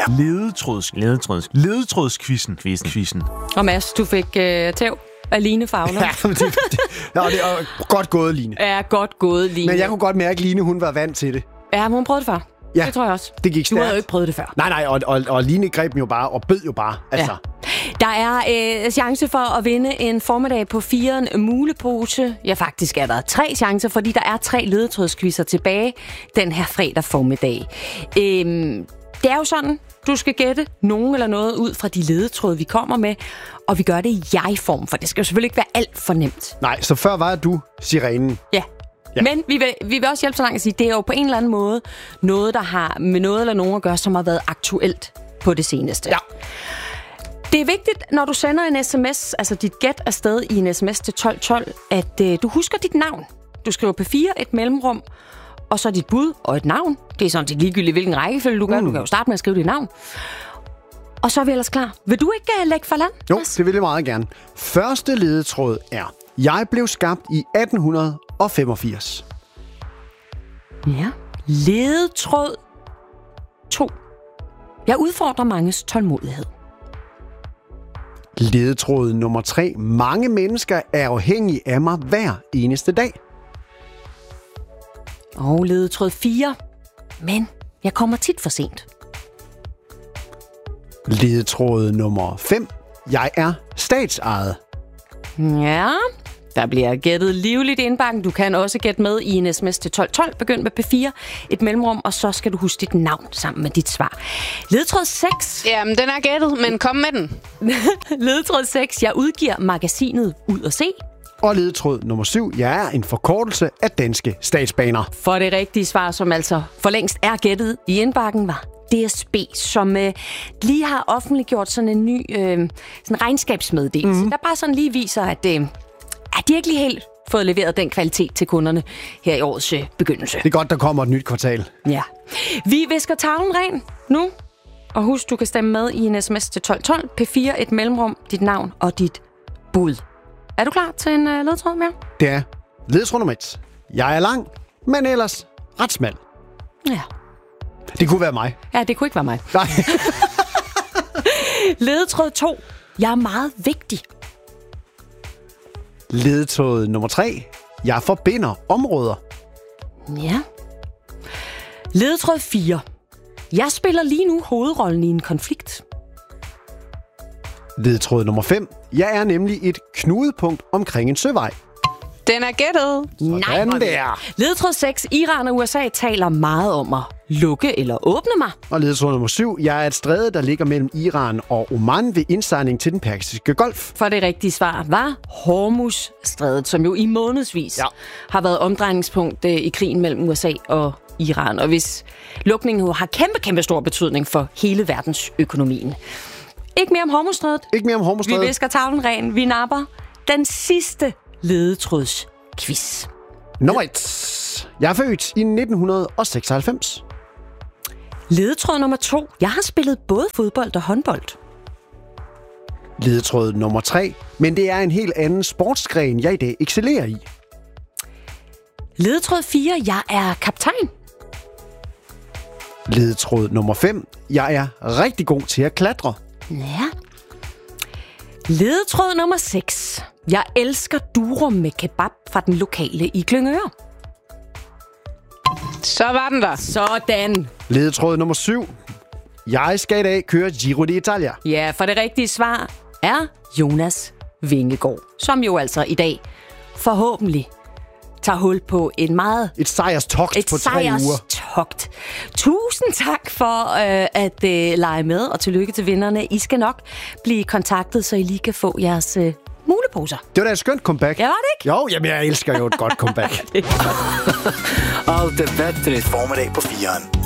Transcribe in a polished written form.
er ledetrådskvisten. Og Mads, du fik tæv af Line Fagler. Ja, det er godt gået, Line. Ja, godt gået, Line. Men jeg kunne godt mærke, at Line hun var vant til det. Ja, men hun prøvede det før. Ja, det tror jeg også. Det gik stærkt. Du havde jo ikke prøvet det før. Nej, og Line greb jo bare og bød jo bare. Altså. Ja. Der er chance for at vinde en formiddag på 4 mulepose. Ja, faktisk er der 3 chancer, fordi der er 3 ledetrådskvisser tilbage den her fredag formiddag. Det er jo sådan, du skal gætte nogen eller noget ud fra de ledetråde, vi kommer med, og vi gør det i jeg-form, for det skal jo selvfølgelig ikke være alt for nemt. Nej, så før var du sirenen. Ja. Men vi vil også hjælpe så langt at sige, det er jo på en eller anden måde noget, der har med noget eller nogen at gøre, som har været aktuelt på det seneste. Ja. Det er vigtigt, når du sender en sms, altså dit gæt afsted i en sms til 1212, at du husker dit navn. Du skriver P4, et mellemrum, og så dit bud og et navn. Det er sådan set ligegyldigt, hvilken rækkefølge du gør. Du kan jo starte med at skrive dit navn. Og så er vi ellers klar. Vil du ikke lægge for land? Jo, det vil jeg meget gerne. Første ledetråd er: Jeg blev skabt i 1885. Ja. Ledetråd 2. Jeg udfordrer manges tålmodighed. Ledetråd nummer 3. Mange mennesker er afhængige af mig hver eneste dag. Og ledetråd 4. Men jeg kommer tit for sent. Ledetråd nummer 5. Jeg er statsejet. Ja, der bliver gættet livligt i indbakken. Du kan også gætte med i en sms til 1212. Begynd med P4, et mellemrum, og så skal du huske dit navn sammen med dit svar. Ledetråd 6. Jamen, den er gættet, men kom med den. Ledetråd 6. Jeg udgiver magasinet Ud og Se. Og ledetråd nummer 7. Jeg er en forkortelse af Danske Statsbaner. For det rigtige svar, som altså for længst er gættet i indbakken, var DSB, som lige har offentliggjort sådan en ny sådan regnskabsmeddelelse, der bare sådan lige viser, at de ikke lige helt fået leveret den kvalitet til kunderne her i årets begyndelse. Det er godt, der kommer et nyt kvartal. Ja. Vi visker tavlen ren nu. Og husk, du kan stemme med i en sms til 1212. P4, et mellemrum, dit navn og dit bud. Er du klar til en ledetråd mere? Det er ledetråd nummer 1. Jeg er lang, men ellers ret smal. Ja. Det kunne være mig. Ja, det kunne ikke være mig. Nej. Ledetråd 2. Jeg er meget vigtig. Ledetråd nummer 3. Jeg forbinder områder. Ja. Ledetråd 4. Jeg spiller lige nu hovedrollen i en konflikt. Ledetråd nummer 5. Jeg er nemlig et knudepunkt omkring en søvej. Den er gættet. Sådan der. Ledetråd 6. Iran og USA taler meget om at lukke eller åbne mig. Og ledetråd nummer 7. Jeg er et stræde, der ligger mellem Iran og Oman ved indsejling til den Persiske Golf. For det rigtige svar var Hormuzstrædet, som jo i månedsvis har været omdrejningspunkt i krigen mellem USA og Iran. Og hvis lukningen har kæmpe stor betydning for hele verdensøkonomien. Ikke mere om Hormuzstrædet. Ikke mere om Hormuzstrædet. Vi visker tavlen ren. Vi napper den sidste ledetrådsquiz. Nummer 1. Jeg er født i 1996. Ledetråd nummer 2. Jeg har spillet både fodbold og håndbold. Ledetråd nummer 3. Men det er en helt anden sportsgren, jeg i dag excellerer i. Ledetråd 4. Jeg er kaptajn. Ledetråd nummer 5. Jeg er rigtig god til at klatre. Ja. Ledetråd nummer 6. Jeg elsker durum med kebab fra den lokale i Glyngøre. Så var den der. Sådan. Ledetråd nummer 7. Jeg skal i dag køre Giro d'Italia. Ja, for det rigtige svar er Jonas Vingegaard, som jo altså i dag forhåbentlig tager hul på et sejrstogt på 3 uger. Sejrstogt. Tusind tak for at lege med, og tillykke til vinderne. I skal nok blive kontaktet, så I lige kan få jeres muleposer. Det var da et skønt comeback. Ja, var det ikke? Jo, jamen jeg elsker jo et godt comeback. Allt är bättre. Formiddag på 4'eren.